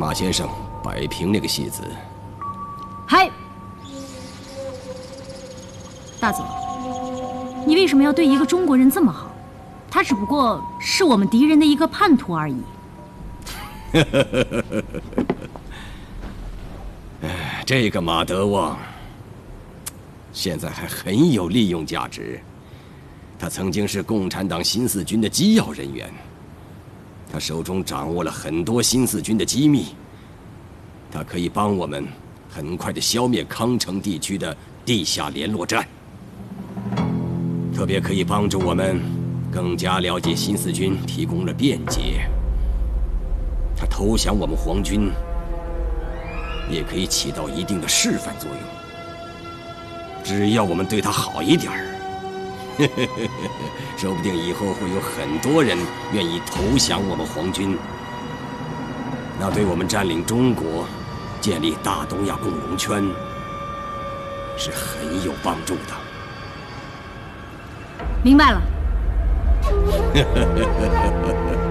马先生摆平那个戏子。 嗨，大佐，你为什么要对一个中国人这么好？他只不过是我们敌人的一个叛徒而已。 这个马德旺现在还很有利用价值。他曾经是共产党新四军的机要人员，他手中掌握了很多新四军的机密，他可以帮我们很快地消灭康城地区的地下联络站，特别可以帮助我们更加了解新四军提供了便捷。他投降我们皇军，也可以起到一定的示范作用。只要我们对他好一点儿，说不定以后会有很多人愿意投降我们皇军。那对我们占领中国、建立大东亚共荣圈是很有帮助的。 明白了。